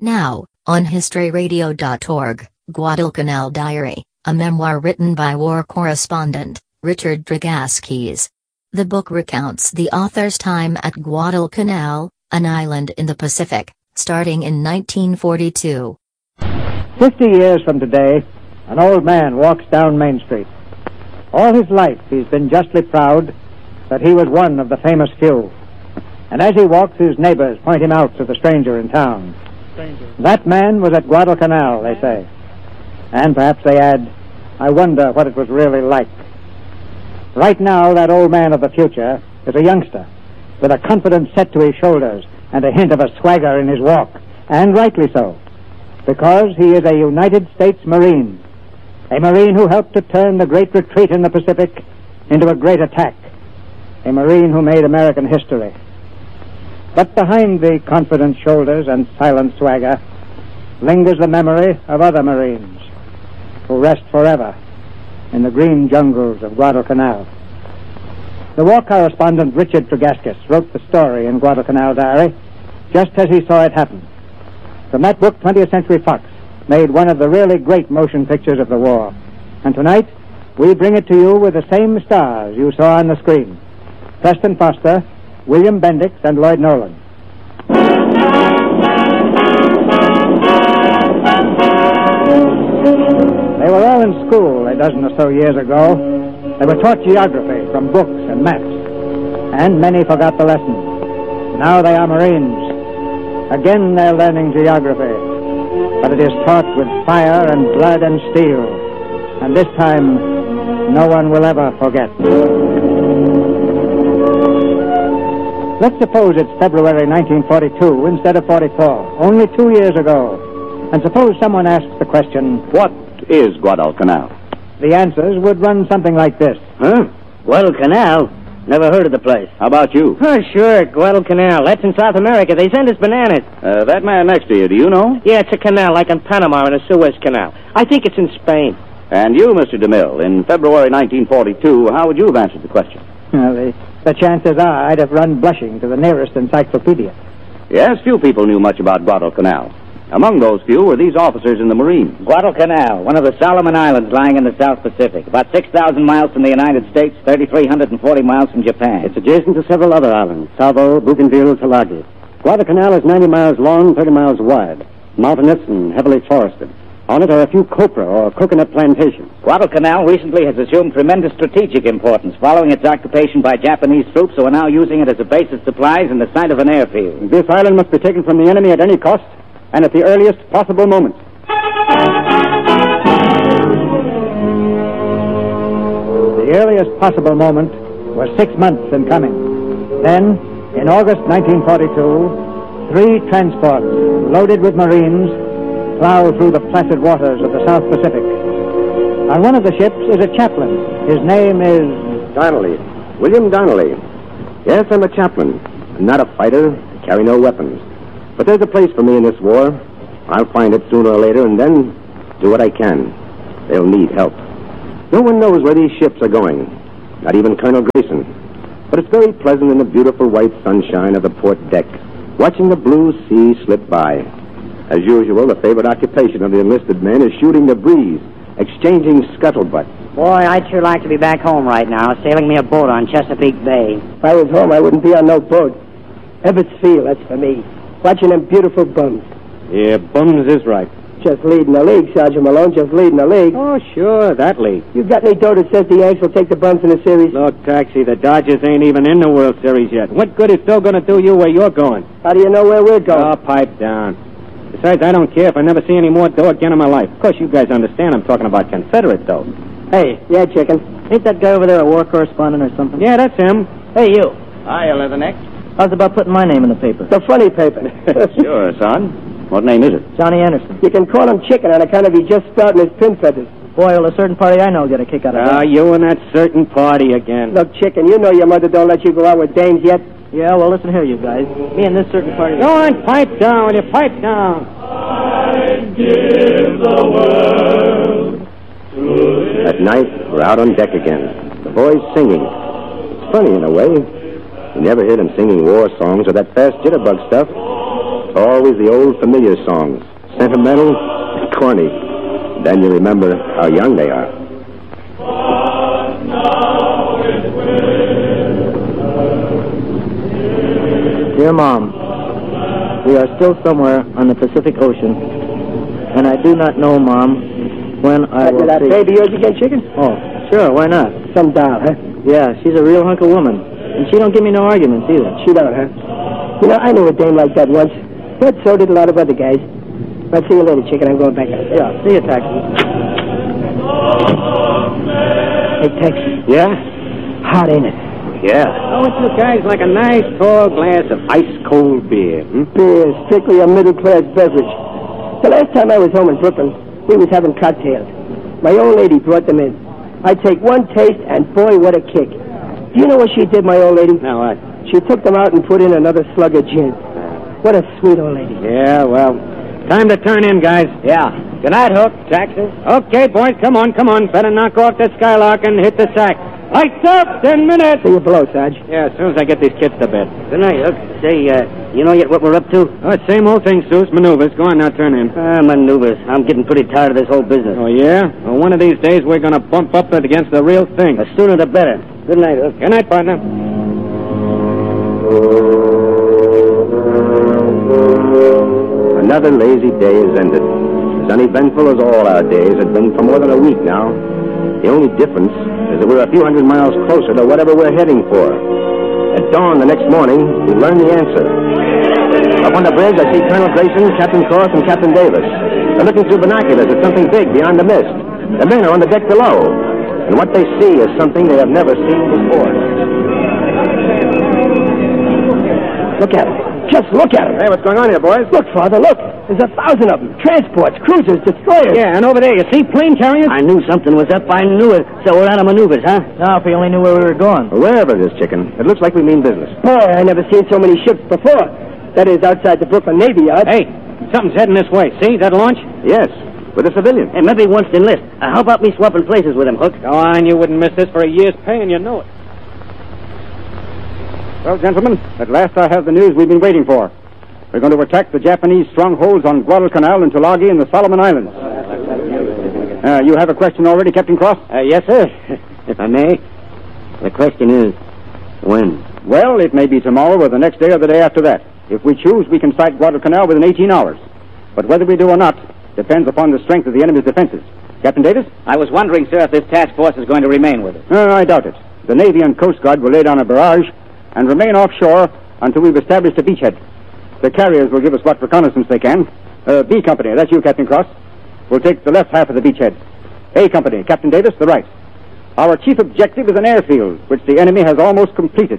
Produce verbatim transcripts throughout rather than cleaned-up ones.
Now, on history radio dot org, Guadalcanal Diary, a memoir written by war correspondent Richard Dragaskis. The book recounts the author's time at Guadalcanal, an island in the Pacific, starting in nineteen forty-two. Fifty years from today, an old man walks down Main Street. All his life he's been justly proud that he was one of the famous few. And as he walks, his neighbors point him out to the stranger in town. Stranger. That man was at Guadalcanal, they say. And perhaps they add, I wonder what it was really like. Right now, that old man of the future is a youngster, with a confidence set to his shoulders and a hint of a swagger in his walk. And rightly so, because he is a United States Marine. A Marine who helped to turn the great retreat in the Pacific into a great attack. A Marine who made American history. But behind the confident shoulders and silent swagger lingers the memory of other Marines who rest forever in the green jungles of Guadalcanal. The war correspondent Richard Dragaskis wrote the story in Guadalcanal Diary just as he saw it happen. From that book, twentieth Century Fox made one of the really great motion pictures of the war. And tonight, we bring it to you with the same stars you saw on the screen. Preston Foster, William Bendix, and Lloyd Nolan. They were all in school a dozen or so years ago. They were taught geography from books and maps, and many forgot the lesson. Now they are Marines. Again they're learning geography, but it is taught with fire and blood and steel, and this time no one will ever forget. Let's suppose it's February nineteen forty-two instead of forty-four, only two years ago. And suppose someone asks the question, what is Guadalcanal? The answers would run something like this. Huh? Guadalcanal? Never heard of the place. How about you? Oh, sure, Guadalcanal. That's in South America. They send us bananas. Uh, that man next to you, do you know? Yeah, it's a canal, like in Panama and the Suez Canal. I think it's in Spain. And you, Mister DeMille, in February nineteen forty-two, how would you have answered the question? Well, the, the chances are I'd have run blushing to the nearest encyclopedia. Yes, few people knew much about Guadalcanal. Among those few were these officers in the Marines. Guadalcanal, one of the Solomon Islands lying in the South Pacific. About six thousand miles from the United States, three thousand three hundred forty miles from Japan. It's adjacent to several other islands, Savo, Bougainville, Tulagi. Guadalcanal is ninety miles long, thirty miles wide, mountainous and heavily forested. On it are a few copra or coconut plantations. Guadalcanal recently has assumed tremendous strategic importance, following its occupation by Japanese troops who are now using it as a base of supplies and the site of an airfield. This island must be taken from the enemy at any cost and at the earliest possible moment. The earliest possible moment was six months in coming. Then, in August nineteen forty-two, three transports loaded with Marines plow through the placid waters of the South Pacific. On one of the ships is a chaplain. His name is... Donnelly. William Donnelly. Yes, I'm a chaplain. I'm not a fighter. I carry no weapons. But there's a place for me in this war. I'll find it sooner or later and then do what I can. They'll need help. No one knows where these ships are going. Not even Colonel Grayson. But it's very pleasant in the beautiful white sunshine of the port deck, watching the blue sea slip by. As usual, the favorite occupation of the enlisted men is shooting the breeze, exchanging scuttlebutt. Boy, I'd sure like to be back home right now, sailing me a boat on Chesapeake Bay. If I was home, I wouldn't be on no boat. Ebbets Field, that's for me. Watching them beautiful bums. Yeah, bums is right. Just leading the league, Sergeant Malone, just leading the league. Oh, sure, that league. You got any dough that says the Yanks will take the bums in the series? Look, Taxi, the Dodgers ain't even in the World Series yet. What good is still going to do you where you're going? How do you know where we're going? Oh, pipe down. Besides, I don't care if I never see any more dough again in my life. Of course, you guys understand I'm talking about Confederate dough. Hey, yeah, chicken. Ain't that guy over there a war correspondent or something? Yeah, that's him. Hey, you. Hiya, Leatherneck. How's about putting my name in the paper? The funny paper. Sure, son. What name is it? Johnny Anderson. You can call him chicken on account of he just sprouting his pin feathers. Boy, will a certain party I know get a kick out of that. Ah, you and that certain party again. Look, chicken, you know your mother don't let you go out with dames yet. Yeah, well, listen here, you guys. Me and this certain party... Go on, pipe down with your pipe down. I give the world to... At night, we're out on deck again. The boys singing. It's funny in a way. You never hear them singing war songs or that fast jitterbug stuff. Always the old familiar songs. Sentimental, corny. Then you remember how young they are. But now it will. Dear Mom, we are still somewhere on the Pacific Ocean, and I do not know, Mom, when I will that see... baby yours again, chicken? Oh, sure, why not? Some doll, huh? Yeah, she's a real hunk of woman, and she don't give me no arguments either. She don't, huh? You know, I knew a dame like that once, but so did a lot of other guys. I'll see you later, chicken. I'm going back out. Yeah, see you, Taxi. Hey, Tex. Yeah? Hot, ain't it? Yeah. Oh, it's you guys like a nice tall glass of ice-cold beer. Hmm? Beer, strictly a middle-class beverage. The last time I was home in Brooklyn, we was having cocktails. My old lady brought them in. I take one taste, and boy, what a kick. Do you know what she did, my old lady? Now what? She took them out and put in another slug of gin. What a sweet old lady. Yeah, well, time to turn in, guys. Yeah. Good night, Hook. Taxi. Okay, boys, come on, come on. Better knock off the Skylark and hit the sack. Lights up! Ten minutes! See you below, Sarge. Yeah, as soon as I get these kids to bed. Good night, Hook. Say, uh, you know yet what we're up to? Oh, it's same old thing, Seuss. Maneuvers. Go on now, turn in. Ah, maneuvers. I'm getting pretty tired of this whole business. Oh, yeah? Well, one of these days we're going to bump up it against the real thing. The sooner the better. Good night, Hook. Good night, partner. Another lazy day is ended. As uneventful as all our days had been for more than a week now. The only difference is that we're a few hundred miles closer to whatever we're heading for. At dawn the next morning, we learn the answer. Up on the bridge, I see Colonel Grayson, Captain Cross, and Captain Davis. They're looking through binoculars at something big beyond the mist. The men are on the deck below, and what they see is something they have never seen before. Look at him. Just look at him. Hey, what's going on here, boys? Look, Father, look. There's a thousand of them. Transports, cruisers, destroyers. Yeah, and over there, you see plane carriers? I knew something was up. I knew it. So we're out of maneuvers, huh? Now, if we only knew where we were going. Well, wherever it is, chicken, it looks like we mean business. Boy, I never seen so many ships before. That is, outside the Brooklyn Navy Yard. Hey, something's heading this way. See that launch? Yes, with a civilian. Hey, maybe he wants to enlist. Uh, how about me swapping places with him, Hook? Go on, you wouldn't miss this for a year's pay, and you know it. Well, gentlemen, at last I have the news we've been waiting for. We're going to attack the Japanese strongholds on Guadalcanal and Tulagi in the Solomon Islands. Uh, you have a question already, Captain Cross? Uh, yes, sir. If I may. The question is, when? Well, it may be tomorrow or the next day or the day after that. If we choose, we can sight Guadalcanal within eighteen hours. But whether we do or not depends upon the strength of the enemy's defenses. Captain Davis? I was wondering, sir, if this task force is going to remain with us. Uh, I doubt it. The Navy and Coast Guard will lay down a barrage and remain offshore until we've established a beachhead. The carriers will give us what reconnaissance they can. Uh, B Company, that's you, Captain Cross, will take the left half of the beachhead. A Company, Captain Davis, the right. Our chief objective is an airfield, which the enemy has almost completed.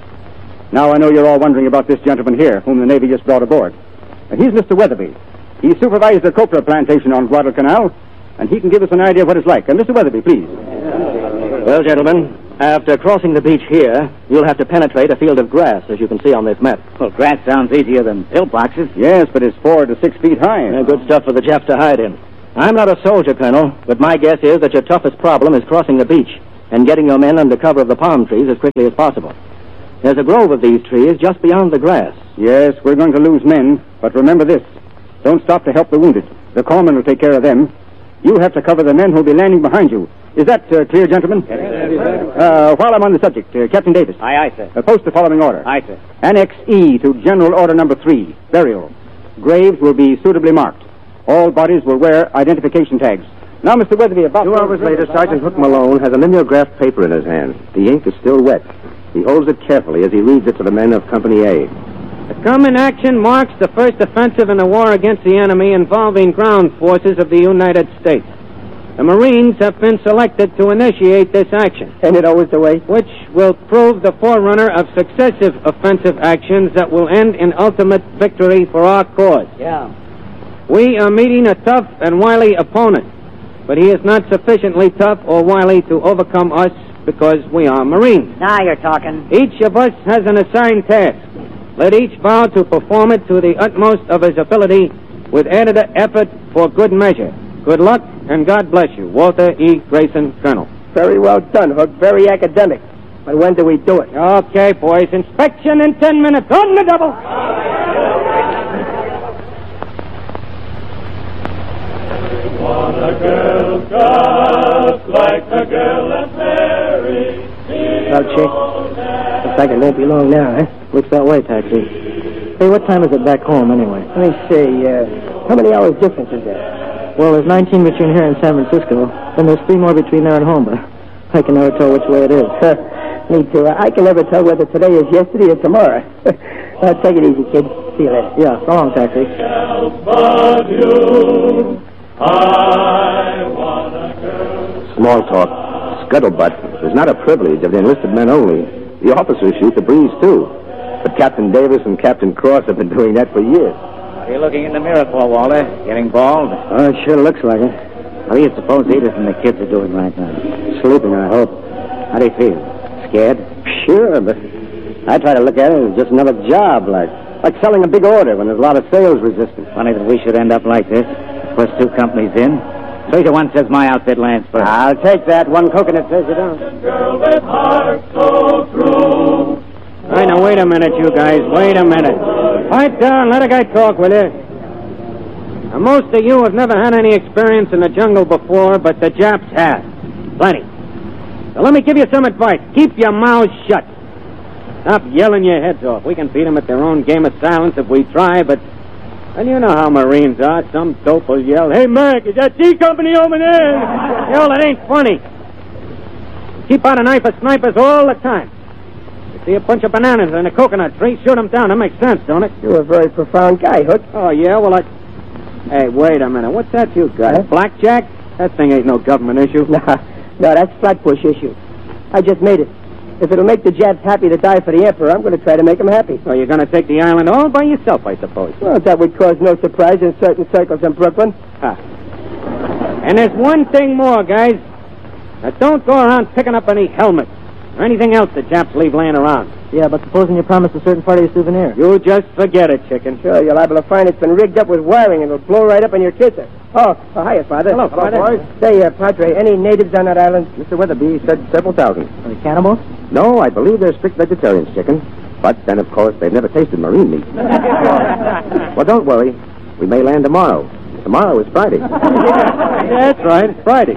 Now I know you're all wondering about this gentleman here, whom the Navy just brought aboard. Uh, he's Mister Weatherby. He supervised the copra plantation on Guadalcanal, and he can give us an idea of what it's like. Uh, Mister Weatherby, please. Well, gentlemen, after crossing the beach here, you'll have to penetrate a field of grass, as you can see on this map. Well, grass sounds easier than pillboxes. Yes, but it's four to six feet high. Yeah, good stuff for the Japs to hide in. I'm not a soldier, Colonel, but my guess is that your toughest problem is crossing the beach and getting your men under cover of the palm trees as quickly as possible. There's a grove of these trees just beyond the grass. Yes, we're going to lose men, but remember this. Don't stop to help the wounded. The corpsmen will take care of them. You have to cover the men who'll be landing behind you. Is that uh, clear, gentlemen? Yes, sir. Uh, while I'm on the subject, uh, Captain Davis. Aye, aye, sir. Uh, post the following order. Aye, sir. Annex E to General Order Number Three, burial. Graves will be suitably marked. All bodies will wear identification tags. Now, Mister Weatherby, about... Two hours later, Sergeant Hook Malone has a mimeographed paper in his hand. The ink is still wet. He holds it carefully as he reads it to the men of Company A. The coming action marks the first offensive in the war against the enemy involving ground forces of the United States. The Marines have been selected to initiate this action. Ain't it always the way? Which will prove the forerunner of successive offensive actions that will end in ultimate victory for our cause. Yeah. We are meeting a tough and wily opponent, but he is not sufficiently tough or wily to overcome us because we are Marines. Now you're talking. Each of us has an assigned task. Let each vow to perform it to the utmost of his ability with added effort for good measure. Good luck, and God bless you. Walter E. Grayson, Colonel. Very well done, Hook. Very academic. But when do we do it? Okay, boys. Inspection in ten minutes. On the double. I'll check. Looks like it won't be long now, eh? Looks that way, Taxi. Hey, what time is it back home, anyway? Let me see, uh, how many hours difference is there? Well, there's nineteen between here and San Francisco, and there's three more between there and home, but I can never tell which way it is. Me too. I can never tell whether today is yesterday or tomorrow. Well, take it easy, kid. See you later. Yeah, so long, Taxi. Small talk. Scuttlebutt is not a privilege of the enlisted men only. The officers shoot the breeze, too. But Captain Davis and Captain Cross have been doing that for years. What are you looking in the mirror for, Walter? Getting bald? Oh, it sure looks like it. What do you suppose Edith and the kids are doing right now? Sleeping, I hope. How do you feel? Scared? Sure, but I try to look at it as just another job, like like selling a big order when there's a lot of sales resistance. Funny that we should end up like this. First two companies in. Three to one says my outfit lands first. I'll take that. One coconut says you don't. Girl with heart so true. All right, now, wait a minute, you guys. Wait a minute. Pipe down. Let a guy talk, will you? Now, most of you have never had any experience in the jungle before, but the Japs have. Plenty. So let me give you some advice. Keep your mouths shut. Stop yelling your heads off. We can beat them at their own game of silence if we try, but... And you know how Marines are. Some dope will yell, "Hey, Mac, is that G Company over there?" Hell, it ain't funny. Keep out a knife of snipers all the time. You see a bunch of bananas in a coconut tree, shoot them down. That makes sense, don't it? You're a very profound guy, Hook. Oh, yeah? Well, I... Hey, wait a minute. What's that you got? Huh? Blackjack? That thing ain't no government issue. Nah, no, that's Flatbush issue. I just made it. If it'll make the Japs happy to die for the Emperor, I'm going to try to make them happy. So you're going to take the island all by yourself, I suppose. Well, that would cause no surprise in certain circles in Brooklyn. Huh. And there's one thing more, guys. Now, don't go around picking up any helmets or anything else the Japs leave laying around. Yeah, but supposing you promise a certain party a souvenir. You just forget it, chicken. Sure, you're liable to find it's been rigged up with wiring and it'll blow right up in your kisser. Oh, oh hiya, Father. Hello, Father. Hello, boys. Say, uh, Padre, any natives on that island? Mister Weatherby said several thousand. Are they cannibals? No, I believe they're strict vegetarians, chicken. But then, of course, they've never tasted marine meat. Well, don't worry. We may land tomorrow. Tomorrow is Friday. That's right. It's Friday.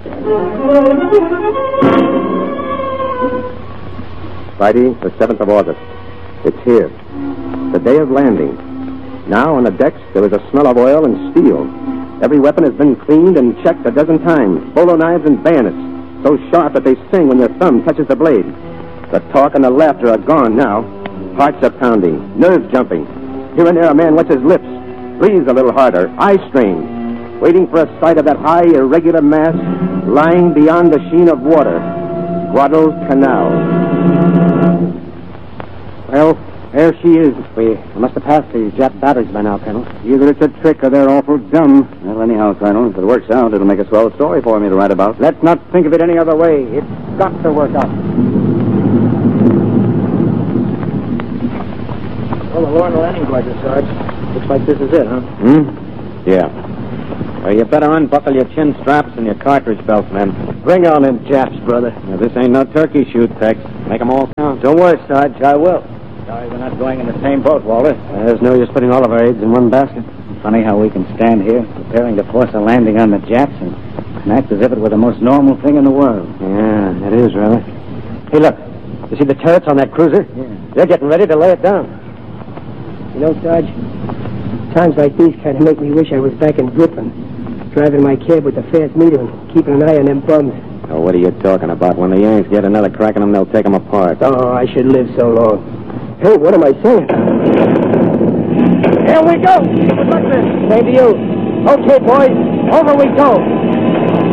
Friday, the seventh of August. It's here. The day of landing. Now, on the decks, there is a smell of oil and steel. Every weapon has been cleaned and checked a dozen times. Bolo knives and bayonets, so sharp that they sing when your thumb touches the blade. The talk and the laughter are gone now. Hearts are pounding, nerves jumping. Here and there a man wets his lips, breathes a little harder, eyes strained, waiting for a sight of that high, irregular mass lying beyond the sheen of water. Guadalcanal. Well, there she is. We must have passed the Jap batteries by now, Colonel. Either it's a trick or they're awful dumb. Well, anyhow, Colonel, if it works out, it'll make a swell story for me to write about. Let's not think of it any other way. It's got to work out. Well, the Lorne landing quarters, Sarge. Looks like this is it, huh? Hmm? Yeah. Well, you better unbuckle your chin straps and your cartridge belts, men. Bring on them Japs, brother. Now, this ain't no turkey shoot, Tex. Make 'em all count. Don't worry, Sarge. I will. Sorry we're not going in the same boat, Walter. There's no use putting all of our eggs in one basket. Funny how we can stand here, preparing to force a landing on the Japs, and, and act as if it were the most normal thing in the world. Yeah, it is, really. Hey, look. You see the turrets on that cruiser? Yeah. They're getting ready to lay it down. You know, Sarge, times like these kind of make me wish I was back in Brooklyn, driving my cab with the fast meter and keeping an eye on them bums. Oh, what are you talking about? When the Yanks get another crack on them, they'll take them apart. Oh, I should live so long. Hey, what am I saying? Here we go! Good luck, then. Same to you. Okay, boys, over we go.